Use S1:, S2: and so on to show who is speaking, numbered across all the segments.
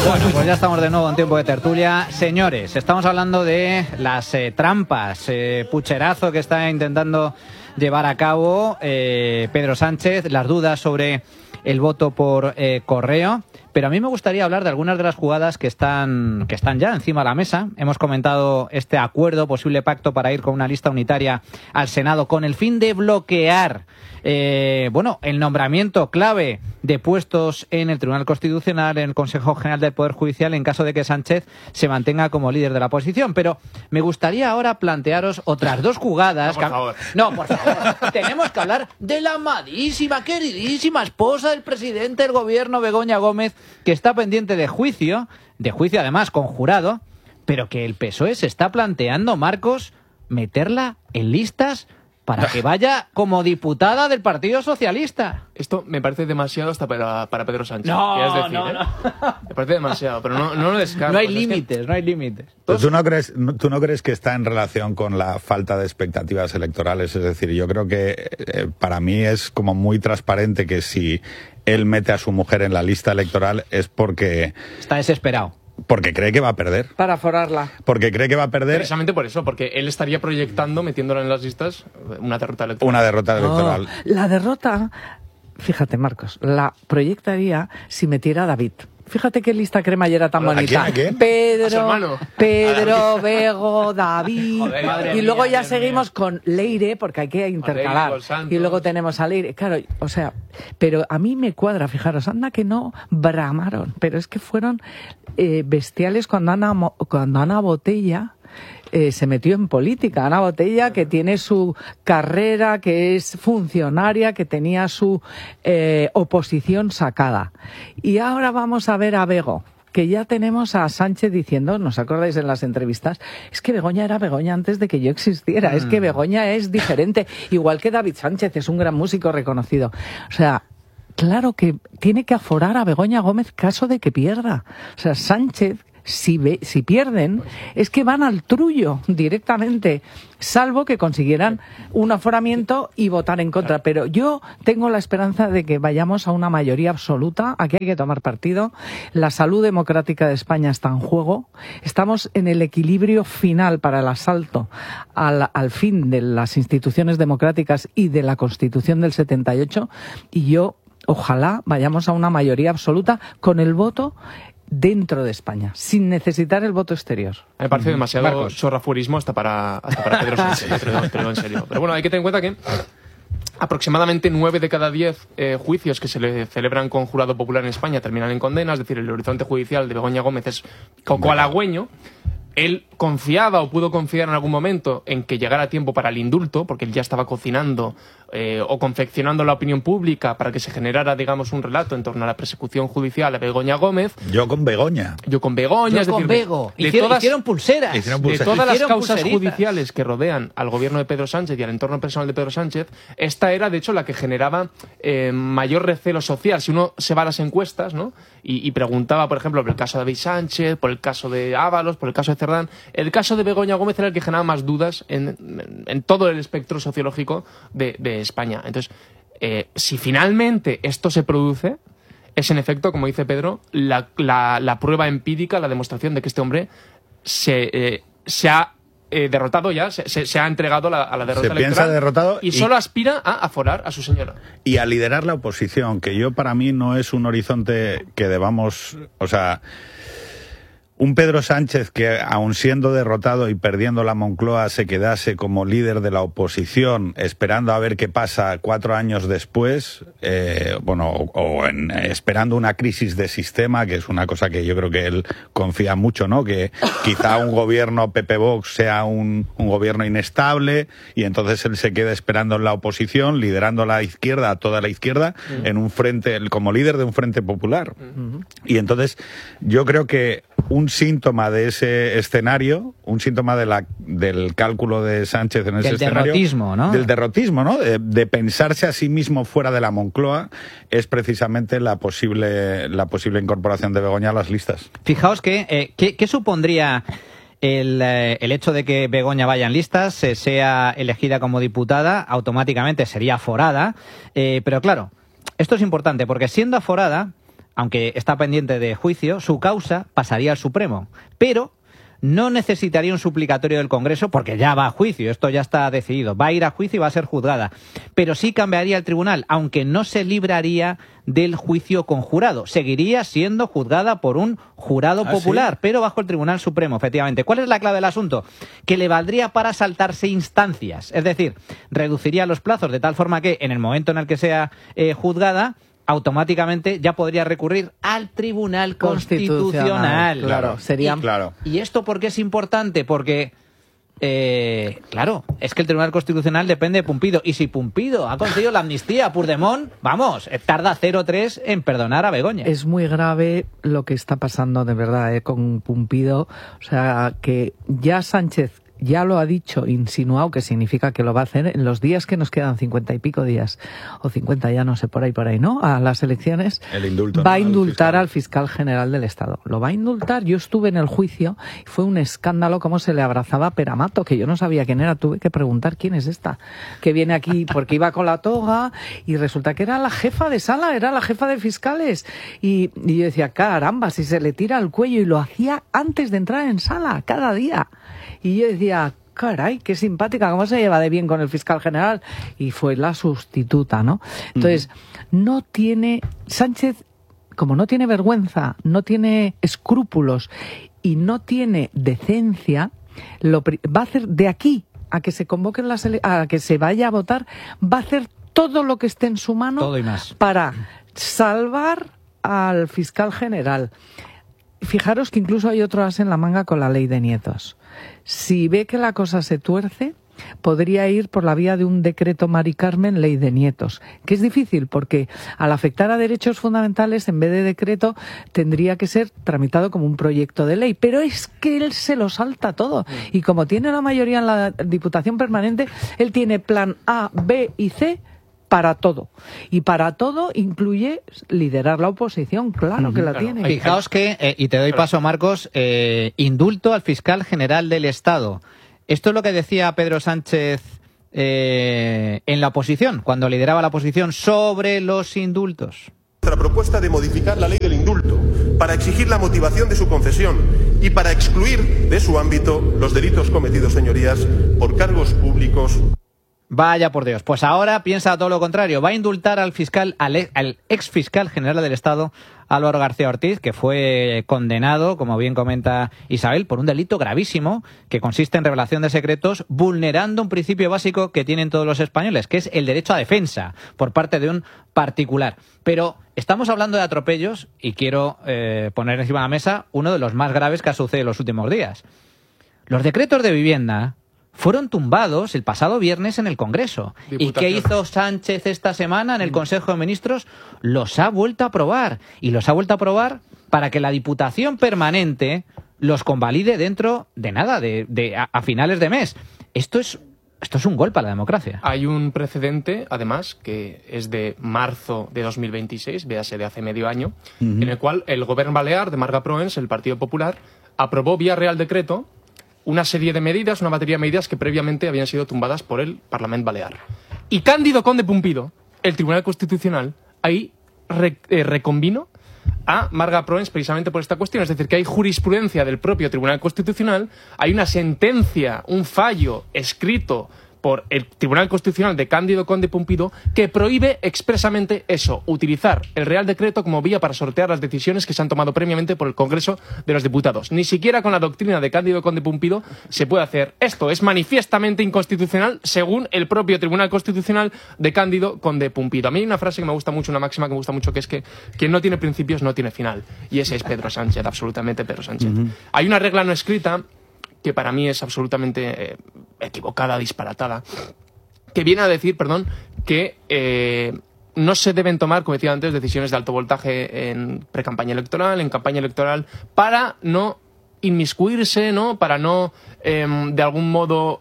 S1: Bueno, pues ya estamos de nuevo en tiempo de tertulia. Señores, estamos hablando de las trampas, pucherazo que está intentando llevar a cabo Pedro Sánchez, las dudas sobre el voto por correo. Pero a mí me gustaría hablar de algunas de las jugadas que están ya encima de la mesa. Hemos comentado este acuerdo, posible pacto para ir con una lista unitaria al Senado con el fin de bloquear el nombramiento clave de puestos en el Tribunal Constitucional, en el Consejo General del Poder Judicial, en caso de que Sánchez se mantenga como líder de la oposición. Pero me gustaría ahora plantearos otras dos jugadas.
S2: No, por
S1: favor. Tenemos que hablar de la amadísima, queridísima esposa del presidente del gobierno, Begoña Gómez, que está pendiente de juicio además conjurado, pero que el PSOE se está planteando, Marcos, meterla en listas para que vaya como diputada del Partido Socialista.
S2: Esto me parece demasiado hasta para Pedro Sánchez.
S1: No.
S2: Me parece demasiado, pero no lo descarto.
S1: No hay límites.
S3: ¿Tú no crees que está en relación con la falta de expectativas electorales? Es decir, yo creo que para mí es como muy transparente que si él mete a su mujer en la lista electoral es porque...
S1: está desesperado.
S3: Porque cree que va a perder.
S4: Para forarla.
S3: Porque cree que va a perder.
S2: Precisamente por eso, porque él estaría proyectando, metiéndola en las listas, una derrota electoral.
S3: Una derrota electoral.
S4: La derrota, fíjate, Marcos, la proyectaría si metiera a David. Fíjate qué lista cremallera tan bonita.
S3: ¿A quién?
S4: Pedro, Bego, David.
S2: Joder,
S4: y luego ya
S2: Dios
S4: seguimos
S2: mío.
S4: con Leire, porque hay que intercalar. Y luego tenemos a Leire. Claro, o sea, pero a mí me cuadra, fijaros, anda que no bramaron, pero es que fueron bestiales cuando Ana Botella se metió en política. Ana Botella, que tiene su carrera, que es funcionaria, que tenía su oposición sacada. Y ahora vamos a ver a Bego, que ya tenemos a Sánchez diciendo, ¿nos acordáis en las entrevistas? Es que Begoña era Begoña antes de que yo existiera, es que Begoña es diferente, igual que David Sánchez, es un gran músico reconocido. O sea, claro que tiene que aforar a Begoña Gómez caso de que pierda. O sea, Sánchez, si pierden, es que van al trullo directamente, salvo que consiguieran un aforamiento y votar en contra. Pero yo tengo la esperanza de que vayamos a una mayoría absoluta. Aquí hay que tomar partido. La salud democrática de España está en juego. Estamos en el equilibrio final para el asalto al fin de las instituciones democráticas y de la Constitución del 78. Y yo, ojalá vayamos a una mayoría absoluta con el voto dentro de España, sin necesitar el voto exterior.
S2: Me parece demasiado chorrafuerismo hasta para Pedro Sánchez, te lo digo en serio. Pero bueno, hay que tener en cuenta que aproximadamente 9 de cada 10 juicios que se le celebran con jurado popular en España terminan en condena, es decir, el horizonte judicial de Begoña Gómez es coco halagüeño. Él confiaba o pudo confiar en algún momento en que llegara tiempo para el indulto, porque él ya estaba cocinando o confeccionando la opinión pública para que se generara, digamos, un relato en torno a la persecución judicial a Begoña Gómez.
S3: Yo con Begoña.
S1: Bego. Hicieron pulseras.
S2: De todas las causas judiciales que rodean al gobierno de Pedro Sánchez y al entorno personal de Pedro Sánchez, esta era, de hecho, la que generaba mayor recelo social. Si uno se va a las encuestas, ¿no?, y preguntaba, por ejemplo, por el caso de David Sánchez, por el caso de Ábalos, por el caso de Cerdán, el caso de Begoña Gómez era el que generaba más dudas en todo el espectro sociológico de España. Entonces, si finalmente esto se produce, es en efecto, como dice Pedro, la prueba empírica, la demostración de que este hombre se ha derrotado ya, se ha entregado a la derrota electoral. Se piensa
S3: derrotado
S2: y solo aspira a aforar a su señora.
S3: Y a liderar la oposición, que yo para mí no es un horizonte que debamos... O sea, un Pedro Sánchez que, aun siendo derrotado y perdiendo la Moncloa, se quedase como líder de la oposición, esperando a ver qué pasa 4 años después, esperando una crisis de sistema, que es una cosa que yo creo que él confía mucho, ¿no? Que quizá un gobierno PP-Vox sea un gobierno inestable, y entonces él se queda esperando en la oposición, liderando a la izquierda, a toda la izquierda, en un frente, como líder de un frente popular. Y entonces yo creo que un síntoma de ese escenario, un síntoma del cálculo de Sánchez en ese escenario... Del derrotismo, ¿no? De pensarse a sí mismo fuera de la Moncloa, es precisamente la posible incorporación de Begoña a las listas.
S1: Fijaos que ¿qué supondría el hecho de que Begoña vaya en listas, sea elegida como diputada? Automáticamente sería aforada, pero claro, esto es importante, porque siendo aforada, aunque está pendiente de juicio, su causa pasaría al Supremo, pero no necesitaría un suplicatorio del Congreso porque ya va a juicio, esto ya está decidido, va a ir a juicio y va a ser juzgada, pero sí cambiaría el tribunal, aunque no se libraría del juicio con jurado, seguiría siendo juzgada por un jurado popular, ¿sí? Pero bajo el Tribunal Supremo, efectivamente. ¿Cuál es la clave del asunto? Que le valdría para saltarse instancias, es decir, reduciría los plazos de tal forma que en el momento en el que sea juzgada, automáticamente ya podría recurrir al Tribunal Constitucional.
S4: Claro, sería...
S1: ¿Y esto por qué es importante? Porque, claro, es que el Tribunal Constitucional depende de Pumpido. Y si Pumpido ha conseguido la amnistía a Puigdemont, vamos, tarda 0,3 en perdonar a Begoña.
S4: Es muy grave lo que está pasando de verdad con Pumpido. O sea, que ya Sánchez ya lo ha dicho, insinuado, que significa que lo va a hacer en los días que nos quedan, 50 y pico días, o 50 ya no sé, por ahí, ¿no? A las elecciones.
S3: El indulto,
S4: va a indultar al fiscal general del Estado. Lo va a indultar. Yo estuve en el juicio y fue un escándalo cómo se le abrazaba a Peramato, que yo no sabía quién era. Tuve que preguntar quién es esta, que viene aquí porque iba con la toga y resulta que era la jefa de sala, era la jefa de fiscales. Y yo decía, caramba, si se le tira al cuello, y lo hacía antes de entrar en sala, cada día. Y yo decía, caray, qué simpática, cómo se lleva de bien con el fiscal general. Y fue la sustituta, ¿no? Entonces, no tiene... Sánchez, como no tiene vergüenza, no tiene escrúpulos y no tiene decencia, va a hacer de aquí a que se convoquen a que se vaya a votar, va a hacer todo lo que esté en su mano,
S1: todo y más,
S4: para salvar al fiscal general. Fijaros que incluso hay otro as en la manga con la ley de nietos. Si ve que la cosa se tuerce, podría ir por la vía de un decreto Mari Carmen, ley de nietos, que es difícil porque al afectar a derechos fundamentales, en vez de decreto, tendría que ser tramitado como un proyecto de ley. Pero es que él se lo salta todo. Y como tiene la mayoría en la Diputación Permanente, él tiene plan A, B y C para todo. Y para todo incluye liderar la oposición, claro que la tiene.
S1: Fijaos que, y te doy paso, Marcos, indulto al fiscal general del Estado. Esto es lo que decía Pedro Sánchez en la oposición, cuando lideraba la oposición, sobre los indultos.
S5: Nuestra propuesta de modificar la ley del indulto para exigir la motivación de su concesión y para excluir de su ámbito los delitos cometidos, señorías, por cargos públicos.
S1: Vaya por Dios, pues ahora piensa todo lo contrario, va a indultar al ex fiscal general del Estado, Álvaro García Ortiz, que fue condenado, como bien comenta Isabel, por un delito gravísimo que consiste en revelación de secretos, vulnerando un principio básico que tienen todos los españoles, que es el derecho a defensa por parte de un particular. Pero estamos hablando de atropellos y quiero poner encima de la mesa uno de los más graves que ha sucedido en los últimos días. Los decretos de vivienda fueron tumbados el pasado viernes en el Congreso. ¿Y qué hizo Sánchez esta semana en el Consejo de Ministros? Los ha vuelto a aprobar. Y los ha vuelto a aprobar para que la Diputación Permanente los convalide dentro de nada, a finales de mes. Esto es un golpe a la democracia.
S2: Hay un precedente, además, que es de marzo de 2026, véase de hace medio año, en el cual el Gobierno Balear de Marga Proens, el Partido Popular, aprobó vía Real Decreto una serie de medidas, una batería de medidas que previamente habían sido tumbadas por el Parlamento Balear. Y Cándido Conde Pumpido, el Tribunal Constitucional, ahí reconvino a Marga Proens precisamente por esta cuestión. Es decir, que hay jurisprudencia del propio Tribunal Constitucional, hay una sentencia, un fallo escrito por el Tribunal Constitucional de Cándido Conde Pumpido que prohíbe expresamente eso, utilizar el Real Decreto como vía para sortear las decisiones que se han tomado previamente por el Congreso de los Diputados. Ni siquiera con la doctrina de Cándido Conde Pumpido se puede hacer esto. Es manifiestamente inconstitucional según el propio Tribunal Constitucional de Cándido Conde Pumpido. A mí hay una frase que me gusta mucho, una máxima que me gusta mucho, que es que quien no tiene principios no tiene final. Y ese es Pedro Sánchez, absolutamente Pedro Sánchez. Hay una regla no escrita que para mí es absolutamente equivocada, disparatada, que viene a decir, que no se deben tomar, como decía antes, decisiones de alto voltaje en precampaña electoral, en campaña electoral, para no inmiscuirse, ¿no? Para no, de algún modo,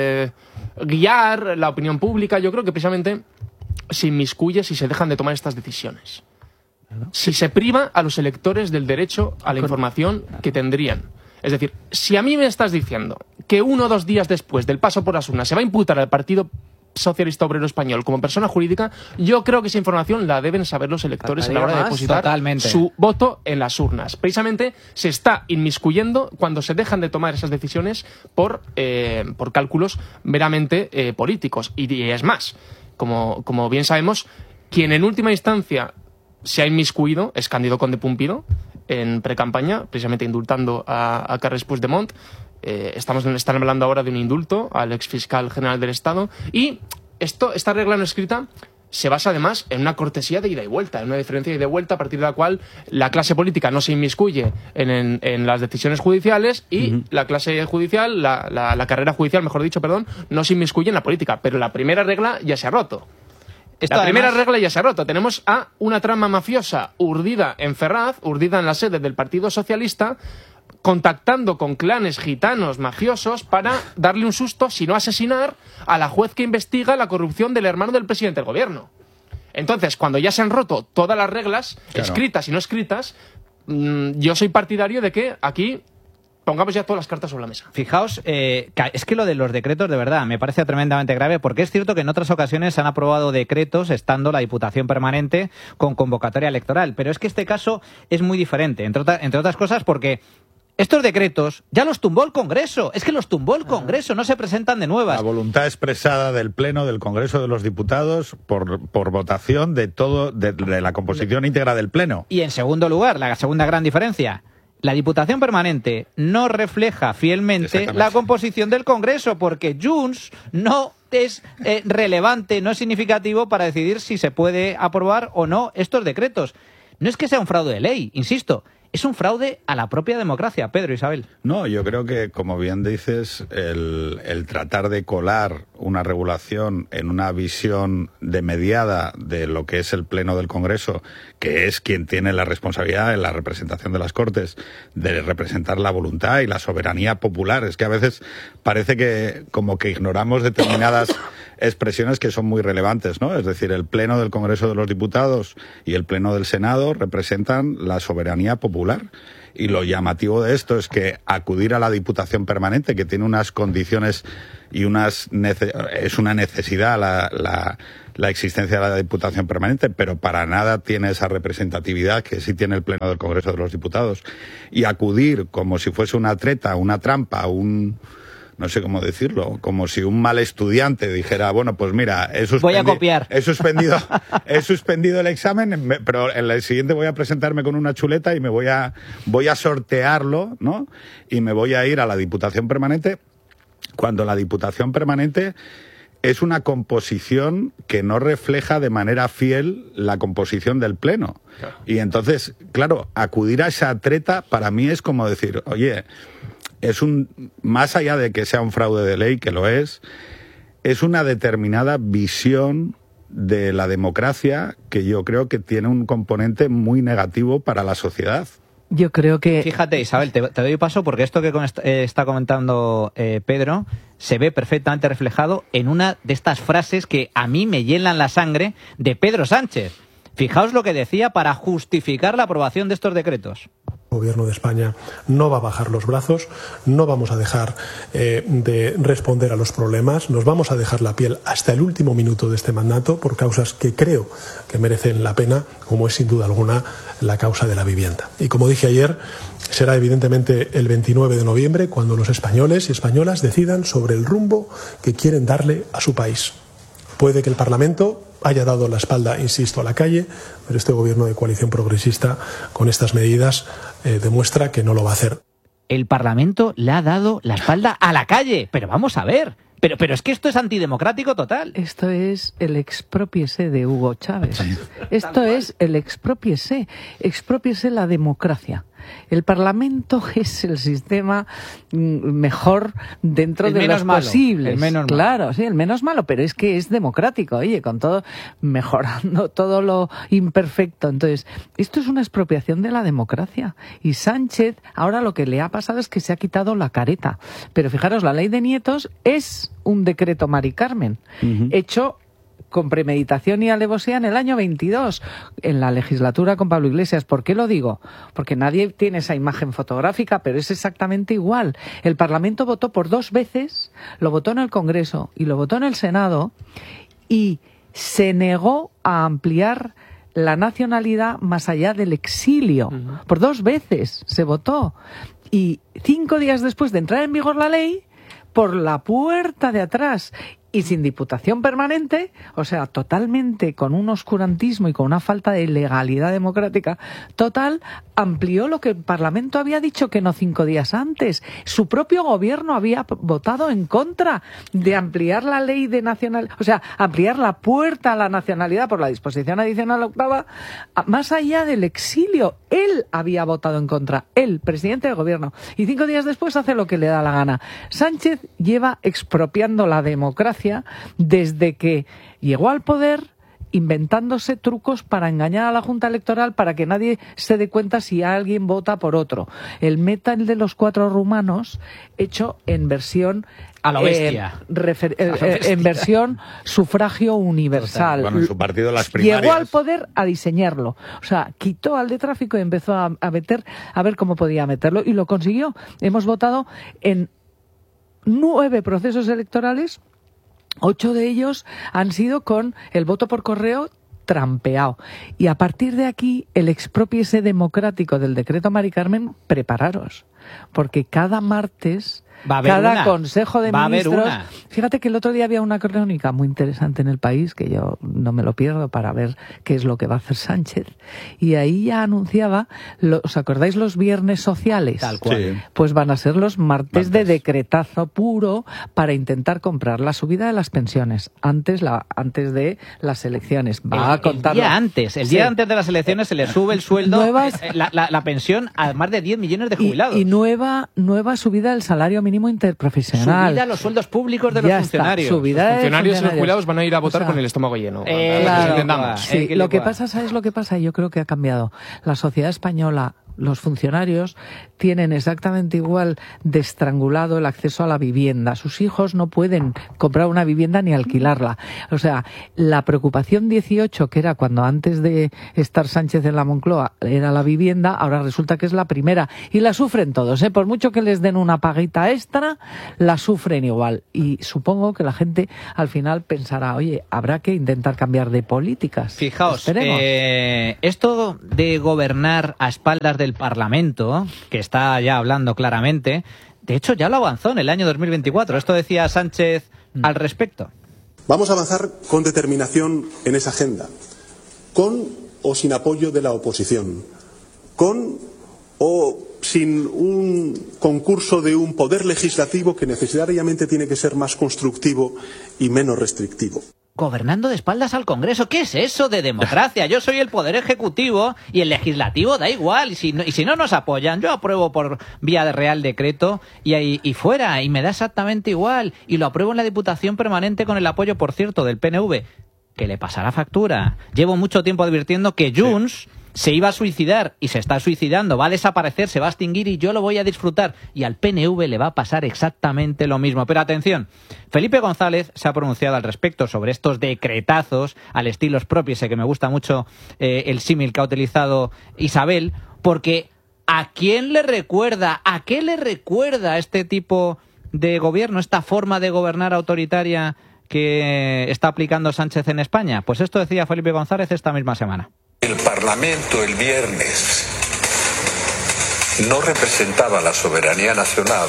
S2: guiar la opinión pública. Yo creo que precisamente se inmiscuye si se dejan de tomar estas decisiones. Si se priva a los electores del derecho a la información que tendrían. Es decir, si a mí me estás diciendo que 1 o 2 días después del paso por las urnas se va a imputar al Partido socialista obrero español como persona jurídica, yo creo que esa información la deben saber los electores a la hora de depositar su voto en las urnas. Precisamente se está inmiscuyendo cuando se dejan de tomar esas decisiones por cálculos meramente políticos. Y es más, como bien sabemos, quien en última instancia se ha inmiscuido es Cándido Conde Pumpido en precampaña, precisamente indultando a Carles Puigdemont. Están hablando ahora de un indulto al exfiscal general del Estado, y esta regla no escrita se basa además en una cortesía de ida y vuelta, en una diferencia de ida y vuelta a partir de la cual la clase política no se inmiscuye en las decisiones judiciales y la clase judicial, la carrera judicial, mejor dicho, no se inmiscuye en la política. Pero la primera regla ya se ha roto. Primera regla ya se ha roto. Tenemos a una trama mafiosa urdida en Ferraz, urdida en la sede del Partido Socialista, contactando con clanes gitanos mafiosos para darle un susto, si no asesinar, a la juez que investiga la corrupción del hermano del presidente del gobierno. Entonces, cuando ya se han roto todas las reglas, escritas y no escritas, yo soy partidario de que aquí pongamos ya todas las cartas sobre la mesa.
S1: Fijaos, es que lo de los decretos, de verdad, me parece tremendamente grave, porque es cierto que en otras ocasiones se han aprobado decretos estando la Diputación Permanente con convocatoria electoral, pero es que este caso es muy diferente, entre otras cosas porque estos decretos ya los tumbó el Congreso. Es que los tumbó el Congreso, no se presentan de nuevas.
S3: La voluntad expresada del Pleno del Congreso de los Diputados por votación de la composición íntegra del Pleno.
S1: Y en segundo lugar, la segunda gran diferencia, la Diputación Permanente no refleja fielmente la composición del Congreso, porque Junts no es relevante, no es significativo para decidir si se puede aprobar o no estos decretos. No es que sea un fraude de ley, insisto, es un fraude a la propia democracia. Pedro, Isabel.
S3: No, yo creo que, como bien dices, el tratar de colar una regulación en una visión mediada de lo que es el Pleno del Congreso, que es quien tiene la responsabilidad en la representación de las Cortes, de representar la voluntad y la soberanía popular. Es que a veces parece que como que ignoramos determinadas expresiones que son muy relevantes, ¿no? Es decir, el Pleno del Congreso de los Diputados y el Pleno del Senado representan la soberanía popular. Y lo llamativo de esto es que acudir a la Diputación Permanente, que tiene unas condiciones y es una necesidad la existencia de la Diputación Permanente, pero para nada tiene esa representatividad que sí tiene el Pleno del Congreso de los Diputados. Y acudir como si fuese una treta, una trampa, no sé cómo decirlo, como si un mal estudiante dijera, bueno, pues mira,
S1: voy a copiar.
S3: He suspendido el examen, pero en el siguiente voy a presentarme con una chuleta y me voy a sortearlo, ¿no? Y me voy a ir a la Diputación Permanente, cuando la Diputación Permanente es una composición que no refleja de manera fiel la composición del Pleno. Claro. Y entonces, claro, acudir a esa treta para mí es como decir, oye, más allá de que sea un fraude de ley, que lo es una determinada visión de la democracia que yo creo que tiene un componente muy negativo para la sociedad.
S4: Yo creo que...
S1: Fíjate, Isabel, te doy paso porque esto que está comentando Pedro se ve perfectamente reflejado en una de estas frases que a mí me hielan la sangre de Pedro Sánchez. Fijaos lo que decía para justificar la aprobación de estos decretos.
S6: El Gobierno de España no va a bajar los brazos, no vamos a dejar de responder a los problemas, nos vamos a dejar la piel hasta el último minuto de este mandato por causas que creo que merecen la pena, como es sin duda alguna la causa de la vivienda. Y como dije ayer, será evidentemente el 29 de noviembre cuando los españoles y españolas decidan sobre el rumbo que quieren darle a su país. Puede que el Parlamento haya dado la espalda, insisto, a la calle, pero este gobierno de coalición progresista con estas medidas demuestra que no lo va a hacer.
S1: El Parlamento le ha dado la espalda a la calle, pero vamos a ver. Pero es que esto es antidemocrático total.
S4: Esto es el expropiese de Hugo Chávez. Esto es el expropiese la democracia. El Parlamento es el sistema mejor dentro de los posibles.
S1: El menos malo.
S4: Claro, sí, el menos malo, pero es que es democrático, oye, con todo, mejorando todo lo imperfecto. Entonces, esto es una expropiación de la democracia. Y Sánchez, ahora lo que le ha pasado es que se ha quitado la careta. Pero fijaros, la ley de nietos es un decreto Mari Carmen, hecho con premeditación y alevosía en el año 22, en la legislatura con Pablo Iglesias. ¿Por qué lo digo? Porque nadie tiene esa imagen fotográfica, pero es exactamente igual. El Parlamento votó por 2 veces, lo votó en el Congreso y lo votó en el Senado, y se negó a ampliar la nacionalidad más allá del exilio. Por 2 veces se votó. Y 5 días después de entrar en vigor la ley, por la puerta de atrás y sin diputación permanente, o sea, totalmente con un oscurantismo y con una falta de legalidad democrática total, amplió lo que el Parlamento había dicho que no 5 días antes. Su propio gobierno había votado en contra de ampliar la ley de nacional, o sea, ampliar la puerta a la nacionalidad por la disposición adicional 8ª, más allá del exilio. Él había votado en contra, el presidente del gobierno, y 5 días después hace lo que le da la gana. Sánchez lleva expropiando la democracia desde que llegó al poder, inventándose trucos para engañar a la Junta Electoral para que nadie se dé cuenta si alguien vota por otro. El el de los 4 rumanos, hecho en versión
S1: a lo bestia.
S4: En versión sufragio universal.
S3: Bueno, en su partido las primarias.
S4: Llegó al poder a diseñarlo. O sea, quitó al de tráfico y empezó a ver cómo podía meterlo, y lo consiguió. Hemos votado en 9 procesos electorales. 8 de ellos han sido con el voto por correo trampeado. Y a partir de aquí, el expropiese democrático del decreto Mari Carmen, prepararos. Porque cada martes, cada Consejo de Ministros... Fíjate que el otro día había una crónica muy interesante en El País, que yo no me lo pierdo para ver qué es lo que va a hacer Sánchez. Y ahí ya anunciaba, ¿os acordáis los viernes sociales?
S1: Tal cual.
S3: Sí.
S4: Pues van a ser los martes de decretazo puro para intentar comprar la subida de las pensiones antes de las elecciones.
S1: El día antes de las elecciones se le sube el sueldo, la pensión a más de 10 millones de jubilados.
S4: Y nueva subida del salario mínimo interprofesional.
S1: Subida a los sueldos públicos de los funcionarios.
S2: Los funcionarios y los jubilados van a ir a votar con el estómago lleno.
S4: Claro, sí, lo que pasa, ¿sabes lo que pasa? Yo creo que ha cambiado. La sociedad española, los funcionarios tienen exactamente igual de estrangulado el acceso a la vivienda. Sus hijos no pueden comprar una vivienda ni alquilarla. O sea, la preocupación 18, que era cuando antes de estar Sánchez en la Moncloa era la vivienda, ahora resulta que es la primera. Y la sufren todos, ¿eh? Por mucho que les den una paguita extra, la sufren igual. Y supongo que la gente al final pensará, oye, habrá que intentar cambiar de políticas.
S1: Fijaos, esto de gobernar a espaldas del Parlamento, que está ya hablando claramente, de hecho ya lo avanzó en el año 2024. Esto decía Sánchez al respecto.
S5: Vamos a avanzar con determinación en esa agenda, con o sin apoyo de la oposición, con o sin un concurso de un poder legislativo que necesariamente tiene que ser más constructivo y menos restrictivo.
S1: Gobernando de espaldas al Congreso. ¿Qué es eso de democracia? Yo soy el poder ejecutivo y el legislativo da igual. Y si no nos apoyan, yo apruebo por vía de real decreto y fuera. Y me da exactamente igual. Y lo apruebo en la Diputación Permanente con el apoyo, por cierto, del PNV. Que le pasará factura. Llevo mucho tiempo advirtiendo que Junts se iba a suicidar y se está suicidando, va a desaparecer, se va a extinguir y yo lo voy a disfrutar. Y al PNV le va a pasar exactamente lo mismo. Pero atención, Felipe González se ha pronunciado al respecto sobre estos decretazos al estilo expropiese, que me gusta mucho el símil que ha utilizado Isabel, porque ¿a quién le recuerda, a qué le recuerda este tipo de gobierno, esta forma de gobernar autoritaria que está aplicando Sánchez en España? Pues esto decía Felipe González esta misma semana.
S7: El Parlamento el viernes no representaba la soberanía nacional.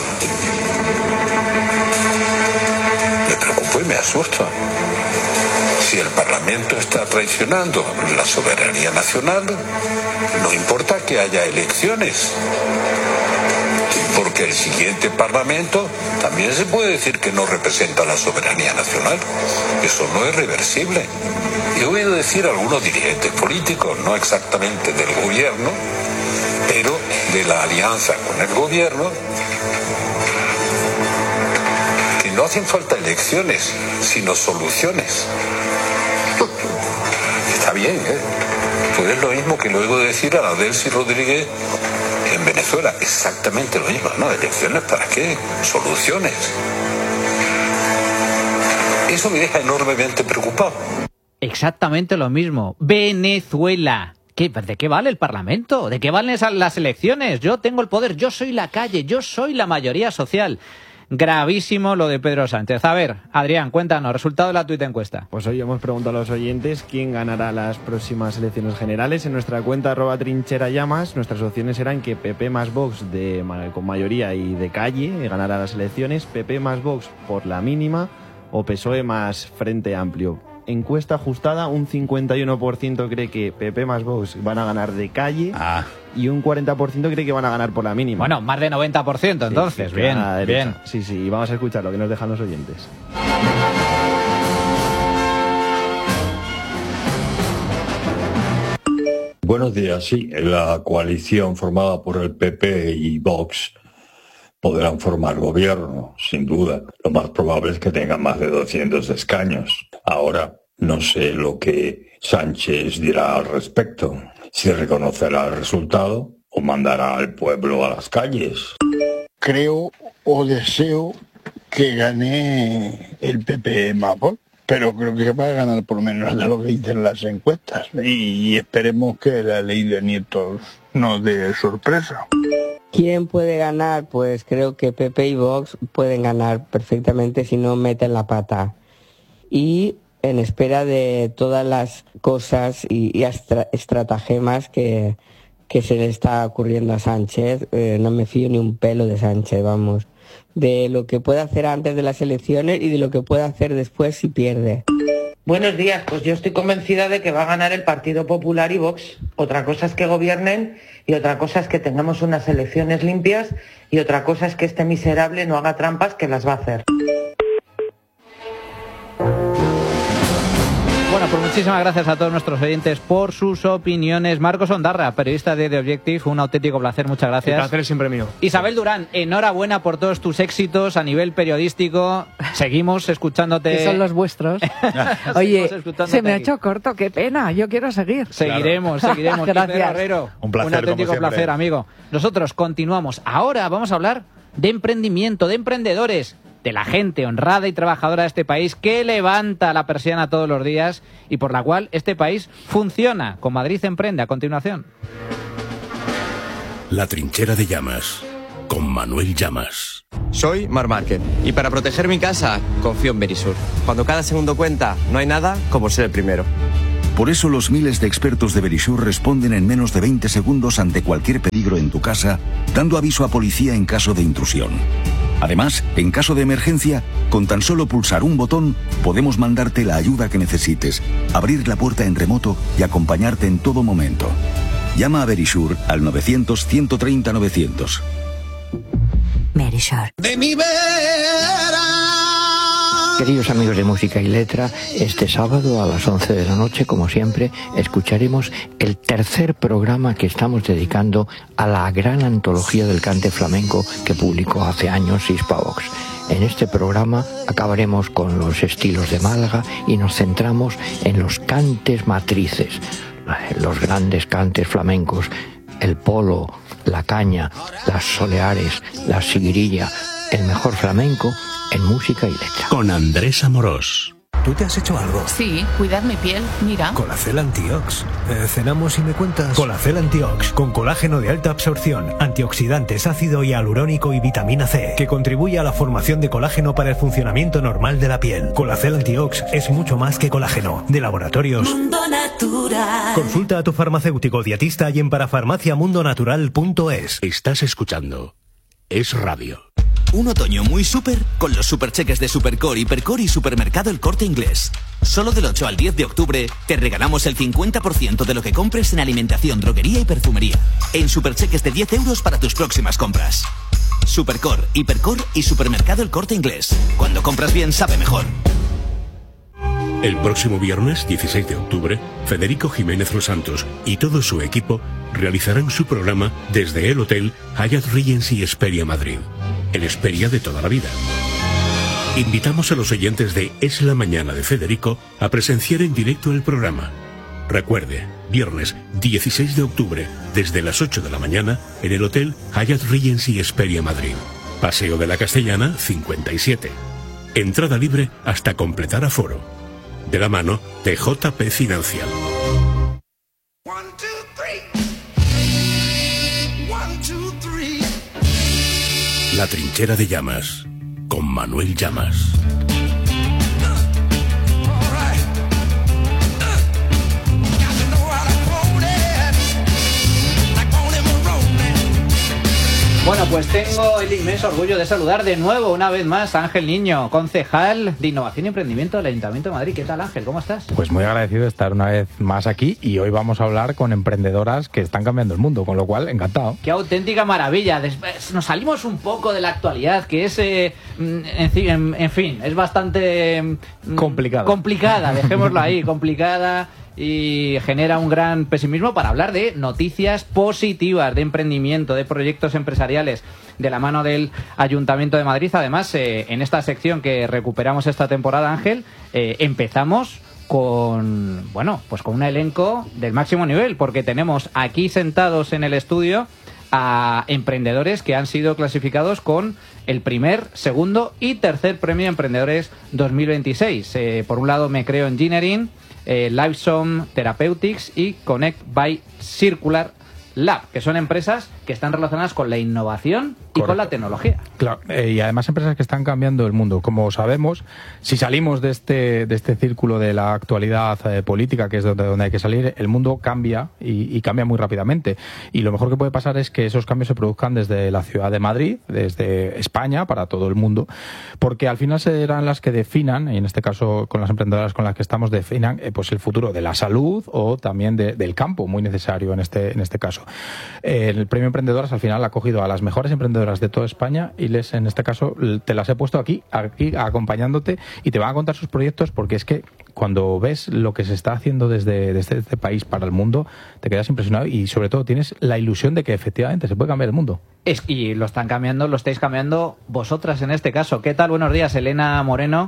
S7: Me preocupo y me asusto. Si el Parlamento está traicionando la soberanía nacional, no importa que haya elecciones. Porque el siguiente Parlamento también se puede decir que no representa la soberanía nacional. Eso no es reversible. He oído decir a algunos dirigentes políticos, no exactamente del gobierno, pero de la alianza con el gobierno, que no hacen falta elecciones, sino soluciones. Está bien, ¿eh? Pues es lo mismo que lo oigo decir a la Delcy Rodríguez en Venezuela, exactamente lo mismo, ¿no? ¿Elecciones para qué? Soluciones. eso me deja enormemente preocupado.
S1: Exactamente lo mismo. Venezuela. ¿De qué vale el Parlamento? ¿De qué valen las elecciones? Yo tengo el poder, yo soy la calle, yo soy la mayoría social. Gravísimo lo de Pedro Sánchez. A ver, Adrián, cuéntanos, resultado de la tuita encuesta.
S8: Pues hoy hemos preguntado a los oyentes quién ganará las próximas elecciones generales. En nuestra cuenta @trincherallamas, nuestras opciones eran que PP más Vox con mayoría y de calle ganará las elecciones, PP más Vox por la mínima o PSOE más Frente Amplio. Encuesta ajustada, un 51% cree que PP más Vox van a ganar de calle y un 40% cree que van a ganar por la mínima.
S1: Bueno, más de 90% entonces,
S8: sí,
S1: bien, bien.
S8: Sí, y vamos a escuchar lo que nos dejan los oyentes.
S9: Buenos días, sí, la coalición formada por el PP y Vox podrán formar gobierno, sin duda. Lo más probable es que tengan más de 200 escaños. Ahora, no sé lo que Sánchez dirá al respecto. Si reconocerá el resultado o mandará al pueblo a las calles.
S10: Creo o deseo que gane el PP más Vox, pero creo que va a ganar por menos de lo que dicen las encuestas. Y esperemos que la ley de nietos nos dé sorpresa.
S11: ¿Quién puede ganar? Pues creo que PP y Vox pueden ganar perfectamente si no meten la pata. Y en espera de todas las cosas y estratagemas que se le está ocurriendo a Sánchez, no me fío ni un pelo de Sánchez, vamos. De lo que puede hacer antes de las elecciones y de lo que puede hacer después si pierde.
S12: Buenos días, pues yo estoy convencida de que va a ganar el Partido Popular y Vox. Otra cosa es que gobiernen y otra cosa es que tengamos unas elecciones limpias y otra cosa es que este miserable no haga trampas, que las va a hacer.
S1: Bueno, pues muchísimas gracias a todos nuestros oyentes por sus opiniones. Marcos Ondarra, periodista de The Objective, un auténtico placer, muchas gracias.
S2: El placer es siempre mío.
S1: Isabel Durán, enhorabuena por todos tus éxitos a nivel periodístico. Seguimos escuchándote.
S4: Que son los vuestros. Oye, se me ha hecho corto, qué pena, yo quiero seguir.
S1: Seguiremos.
S4: Gracias.
S1: Herrero,
S3: un placer,
S1: un auténtico placer, amigo. Nosotros continuamos. Ahora vamos a hablar de emprendimiento, de emprendedores, de la gente honrada y trabajadora de este país que levanta la persiana todos los días y por la cual este país funciona. Con Madrid Emprende, a continuación.
S13: La trinchera de Llamas, con Manuel Llamas.
S14: Soy Marc Márquez y para proteger mi casa confío en Verisur. Cuando cada segundo cuenta, no hay nada como ser el primero.
S13: Por eso los miles de expertos de Verisur responden en menos de 20 segundos ante cualquier peligro en tu casa, dando aviso a policía en caso de intrusión. Además, en caso de emergencia, con tan solo pulsar un botón, podemos mandarte la ayuda que necesites, abrir la puerta en remoto y acompañarte en todo momento. Llama a Verisur al 900-130-900.
S15: Verisur.
S16: De mi vera.
S15: Queridos amigos de Música y Letra, este sábado a las 11 de la noche, como siempre, escucharemos el tercer programa que estamos dedicando a la gran antología del cante flamenco que publicó hace años Hispavox. En este programa acabaremos con los estilos de Málaga y nos centramos en los cantes matrices, los grandes cantes flamencos, el polo, la caña, las soleares, la siguirilla, el mejor flamenco en Música y Letra.
S13: Con Andrés Amorós.
S17: ¿Tú te has hecho algo?
S18: Sí, cuidar mi piel, mira.
S17: Colacel Antiox. Cenamos y me cuentas. Colacel Antiox, con colágeno de alta absorción, antioxidantes, ácido hialurónico y vitamina C, que contribuye a la formación de colágeno para el funcionamiento normal de la piel. Colacel Antiox es mucho más que colágeno. De Laboratorios
S19: Mundo Natural.
S17: Consulta a tu farmacéutico dietista y en parafarmaciamundonatural.es.
S13: Estás escuchando Es Radio.
S20: Un otoño muy súper con los supercheques de Supercore, Hipercore y Supermercado El Corte Inglés. Solo del 8 al 10 de octubre te regalamos el 50% de lo que compres en alimentación, droguería y perfumería. En supercheques de 10 euros para tus próximas compras. Supercore, Hipercore y Supermercado El Corte Inglés. Cuando compras bien, sabe mejor.
S13: El próximo viernes, 16 de octubre, Federico Jiménez Los Santos y todo su equipo realizarán su programa desde el Hotel Hyatt Regency Hesperia Madrid, el Hesperia de toda la vida. Invitamos a los oyentes de Es la Mañana de Federico a presenciar en directo el programa. Recuerde, viernes 16 de octubre, desde las 8 de la mañana, en el Hotel Hyatt Regency Hesperia Madrid, Paseo de la Castellana 57. Entrada libre hasta completar aforo. De la mano de JP Financial. La trinchera de Llamas, con Manuel Llamas.
S1: Bueno, pues tengo el inmenso orgullo de saludar de nuevo, una vez más, a Ángel Niño, concejal de Innovación y Emprendimiento del Ayuntamiento de Madrid. ¿Qué tal, Ángel? ¿Cómo estás?
S21: Pues muy agradecido de estar una vez más aquí, y hoy vamos a hablar con emprendedoras que están cambiando el mundo, con lo cual, encantado.
S1: ¡Qué auténtica maravilla! Nos salimos un poco de la actualidad, que es, en fin, es bastante... complicada, dejémoslo ahí, complicada... y genera un gran pesimismo, para hablar de noticias positivas, de emprendimiento, de proyectos empresariales de la mano del Ayuntamiento de Madrid. Además, en esta sección que recuperamos esta temporada, Ángel, empezamos con, bueno, pues con un elenco del máximo nivel, porque tenemos aquí sentados en el estudio a emprendedores que han sido clasificados con el primer, segundo y tercer premio Emprendedores 2026. Por un lado, Me Creo Engineering, Livesom Therapeutics y Connect by Circular Lab, que son empresas que están relacionadas con la innovación y con la tecnología.
S21: Claro, y además empresas que están cambiando el mundo. Como sabemos, si salimos de este círculo de la actualidad política, que es donde hay que salir, el mundo cambia y cambia muy rápidamente. Y lo mejor que puede pasar es que esos cambios se produzcan desde la ciudad de Madrid, desde España, para todo el mundo, porque al final serán las que definan, y en este caso con las emprendedoras con las que estamos, definan pues el futuro de la salud o también del campo, muy necesario en este caso. El premio Emprendedoras al final ha cogido a las mejores emprendedoras de toda España y en este caso te las he puesto aquí acompañándote, y te van a contar sus proyectos, porque es que cuando ves lo que se está haciendo desde este país para el mundo, te quedas impresionado, y sobre todo tienes la ilusión de que efectivamente se puede cambiar el mundo.
S1: Y lo estáis cambiando vosotras en este caso. ¿Qué tal? Buenos días, Elena Moreno,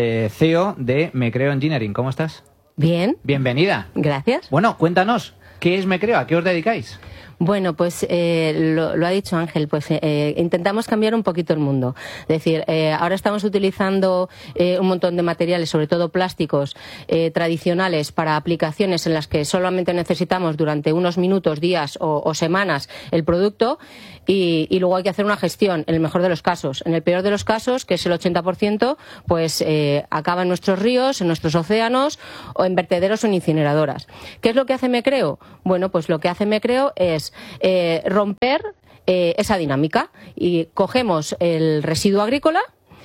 S1: CEO de Me Creo Engineering. ¿Cómo estás?
S22: Bien.
S1: Bienvenida.
S22: Gracias.
S1: Bueno, cuéntanos, ¿qué es Me Creo? ¿A qué os dedicáis?
S22: Bueno, pues lo ha dicho Ángel, pues intentamos cambiar un poquito el mundo. Es decir, ahora estamos utilizando un montón de materiales, sobre todo plásticos tradicionales, para aplicaciones en las que solamente necesitamos durante unos minutos, días o semanas el producto, y luego hay que hacer una gestión, en el mejor de los casos. En el peor de los casos, que es el 80%, pues acaba en nuestros ríos, en nuestros océanos, o en vertederos o en incineradoras. ¿Qué es lo que hace Me Creo? Bueno, pues lo que hace Me Creo es romper esa dinámica, y cogemos el residuo agrícola,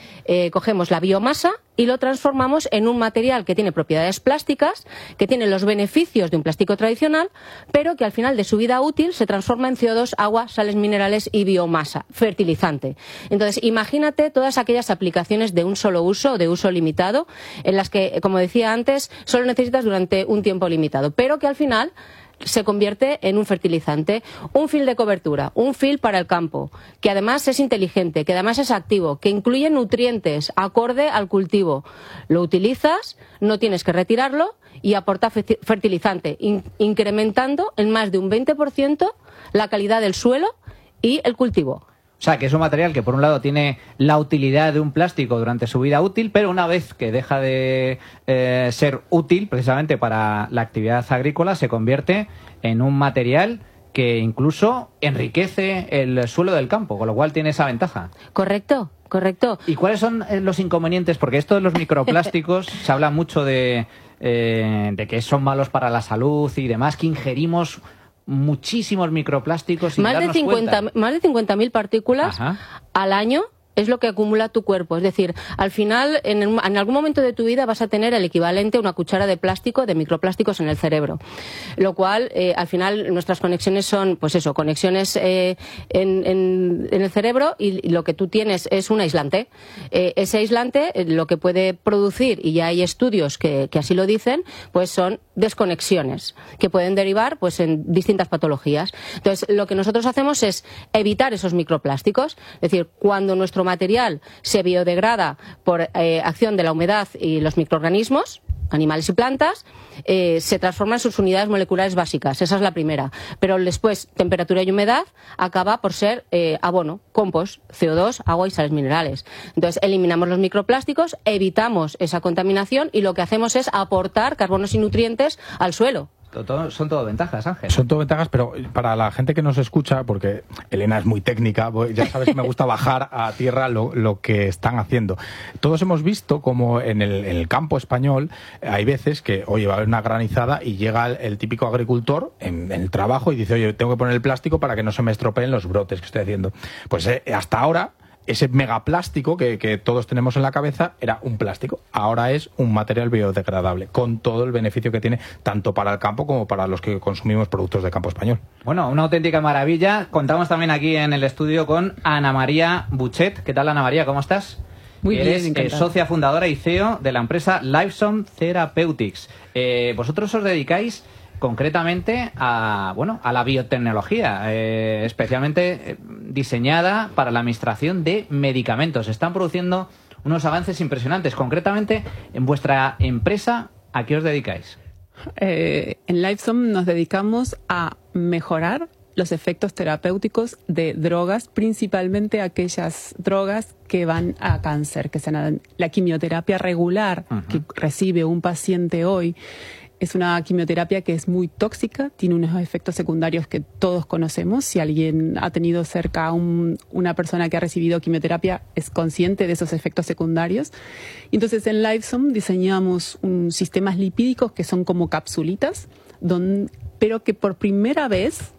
S22: cogemos la biomasa y lo transformamos en un material que tiene propiedades plásticas, que tiene los beneficios de un plástico tradicional, pero que al final de su vida útil se transforma en CO2, agua, sales minerales y biomasa, fertilizante. Entonces, imagínate todas aquellas aplicaciones de un solo uso, de uso limitado, en las que, como decía antes, solo necesitas durante un tiempo limitado, pero que al final se convierte en un fertilizante, un fil de cobertura, un fil para el campo, que además es inteligente, que además es activo, que incluye nutrientes acorde al cultivo. Lo utilizas, no tienes que retirarlo y aporta fertilizante, incrementando en más de un 20% la calidad del suelo y el cultivo.
S1: O sea, que es un material que por un lado tiene la utilidad de un plástico durante su vida útil, pero una vez que deja de ser útil precisamente para la actividad agrícola, se convierte en un material que incluso enriquece el suelo del campo, con lo cual tiene esa ventaja.
S22: Correcto. ¿Y
S1: cuáles son los inconvenientes? Porque esto de los microplásticos se habla mucho de que son malos para la salud y demás, que ingerimos muchísimos microplásticos sin darnos cuenta.
S22: Más de 50.000 partículas al año es lo que acumula tu cuerpo. Es decir, al final, en algún momento de tu vida vas a tener el equivalente a una cuchara de plástico, de microplásticos en el cerebro. Lo cual, al final, nuestras conexiones son, pues eso, conexiones en el cerebro, y lo que tú tienes es un aislante. Ese aislante, lo que puede producir, y ya hay estudios que así lo dicen, pues son desconexiones que pueden derivar pues en distintas patologías. Entonces, lo que nosotros hacemos es evitar esos microplásticos. Es decir, cuando nuestro material se biodegrada por acción de la humedad y los microorganismos, animales y plantas, se transforma en sus unidades moleculares básicas. Esa es la primera. Pero después, temperatura y humedad acaba por ser abono, compost, CO2, agua y sales minerales. Entonces, eliminamos los microplásticos, evitamos esa contaminación y lo que hacemos es aportar carbonos y nutrientes al suelo.
S1: Son todo ventajas, Ángel.
S21: Son todo ventajas, pero para la gente que nos escucha, porque Elena es muy técnica, ya sabes que me gusta bajar a tierra lo que están haciendo. Todos hemos visto como en el campo español hay veces que, oye, va a haber una granizada y llega el típico agricultor en el trabajo y dice, oye, tengo que poner el plástico para que no se me estropeen los brotes que estoy haciendo. Pues hasta ahora ese megaplástico que todos tenemos en la cabeza era un plástico. Ahora es un material biodegradable, con todo el beneficio que tiene tanto para el campo como para los que consumimos productos de campo español.
S1: Bueno, una auténtica maravilla. Contamos también aquí en el estudio con Ana María Buchet. ¿Qué tal, Ana María? ¿Cómo estás?
S5: Muy bien,
S1: eres socia fundadora y CEO de la empresa Lifezone Therapeutics. Vosotros os dedicáis concretamente a la biotecnología, especialmente diseñada para la administración de medicamentos. Están produciendo unos avances impresionantes. Concretamente, en vuestra empresa, ¿a qué os dedicáis?
S5: En Lifezone nos dedicamos a mejorar los efectos terapéuticos de drogas, principalmente aquellas drogas que van a cáncer, que sean la quimioterapia regular que recibe un paciente hoy. Es una quimioterapia que es muy tóxica, tiene unos efectos secundarios que todos conocemos. Si alguien ha tenido cerca a una persona que ha recibido quimioterapia, es consciente de esos efectos secundarios. Entonces, en Lifezone diseñamos sistemas lipídicos que son como capsulitas, pero que por primera vez,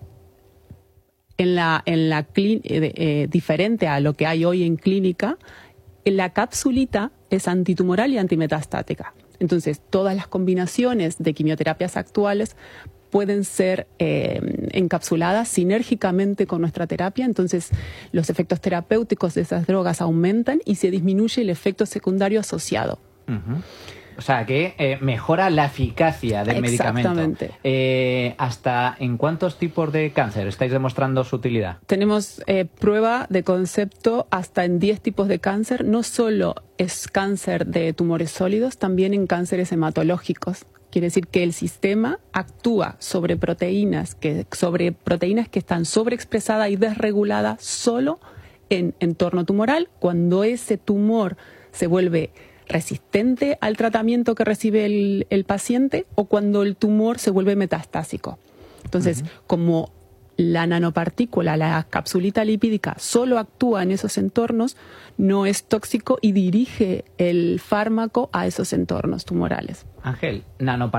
S5: diferente a lo que hay hoy en clínica, la capsulita es antitumoral y antimetastática. Entonces, todas las combinaciones de quimioterapias actuales pueden ser encapsuladas sinérgicamente con nuestra terapia. Entonces, los efectos terapéuticos de esas drogas aumentan y se disminuye el efecto secundario asociado.
S1: O sea, que mejora la eficacia del medicamento.
S5: Exactamente.
S1: ¿Hasta en cuántos tipos de cáncer estáis demostrando su utilidad?
S5: Tenemos prueba de concepto hasta en 10 tipos de cáncer. No solo es cáncer de tumores sólidos, también en cánceres hematológicos. Quiere decir que el sistema actúa sobre proteínas que están sobreexpresadas y desreguladas solo en entorno tumoral. Cuando ese tumor se vuelve resistente al tratamiento que recibe el paciente o cuando el tumor se vuelve metastásico. Entonces, como la nanopartícula, la capsulita lipídica, solo actúa en esos entornos, no es tóxico y dirige el fármaco a esos entornos tumorales.
S1: Ángel,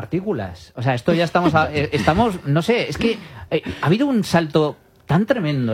S1: nanopartículas. O sea, esto ya estamos no sé, es que ha habido un salto tan tremendo